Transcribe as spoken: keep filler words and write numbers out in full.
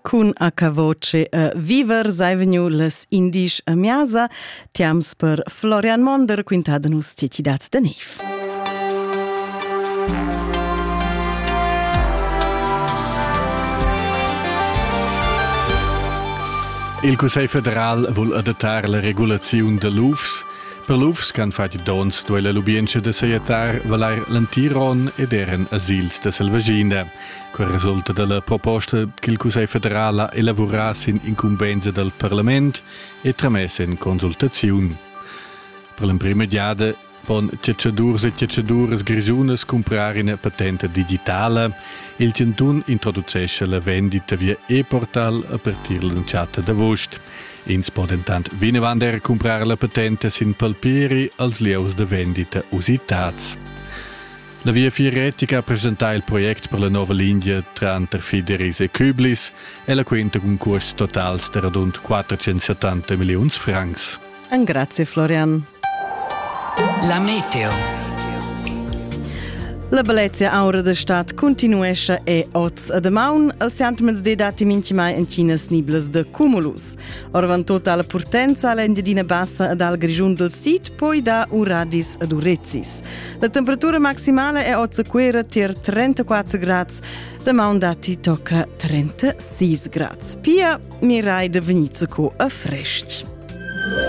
Cun a ca voce uh, viver sai vegnu las indisch a miasa, tiams per Florian Monder, quintadanus tietidats da nef. Il Cussei federal vuol adattar la regulazione de l'U F S. Per l'U F S can fatti dons due la lubienza de seietar valar l'antiron ed eren asils de Selvaginda. Quel risulta della proposta che il Cussei federal ha elaborato in incumbenza del Parlament e tramessa in consultazione. Per l'imprimediata, pon tjatschadurs e tjatschadures grigiunas comprar una patente digitale. Il Centun introducesce la vendita via e-portal a partir dall'encetta d'agosto. Ins podentant vinevander comprar la patente sin palpieri als lieus de vendita usitats. La via Fieretica ha presentato il progetto per la nuova linea tra Interfideris e Küblis e la quinta con costi totali di rund quattrocentosettanta milioni francs. Un grazie Florian. La meteo. La bellezza aura da stat continuesce e oz ad amaun, al siantmens de dati minci mai in cinas niblas de cumulus. Orvan tota la portenza all'endiadina bassa ad al grigiun del sit, poi da uradis ad urezzis. La temperatura maximale è oz quera tier trentaquattro gradi, da maun dati tocca trentasei gradi. Pia mirai da venizia co a fresci.